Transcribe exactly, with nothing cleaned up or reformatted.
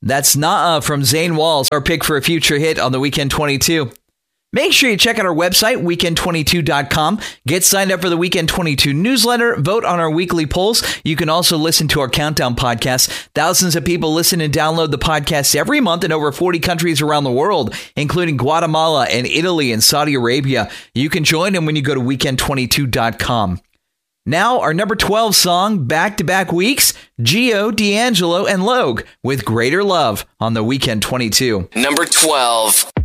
That's Nah from Zane Walls, our pick for a future hit on the Weekend twenty-two. Make sure you check out our website, weekend twenty-two dot com. Get signed up for the Weekend twenty-two newsletter. Vote on our weekly polls. You can also listen to our Countdown podcast. Thousands of people listen and download the podcast every month in over forty countries around the world, including Guatemala and Italy and Saudi Arabia. You can join them when you go to weekend twenty-two dot com. Now, our number twelve song, back-to-back weeks, Gio, D'Angelo, and Logue with Greater Love on the Weekend twenty-two. Number twelve.